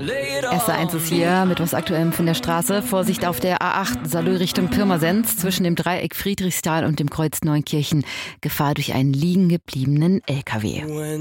SR1 ist hier mit was Aktuellem von der Straße. Vorsicht auf der A8 Salö Richtung Pirmasens zwischen dem Dreieck Friedrichsthal und dem Kreuz Neunkirchen. Gefahr durch einen liegen gebliebenen LKW.